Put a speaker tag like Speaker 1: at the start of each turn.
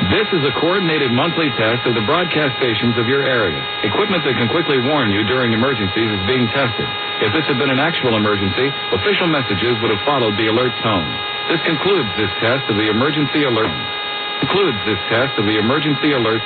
Speaker 1: This is a coordinated monthly test of the broadcast stations of your area. Equipment that can quickly warn you during emergencies is being tested. If this had been an actual emergency, official messages would have followed the alert tone. This concludes this test of the emergency alert.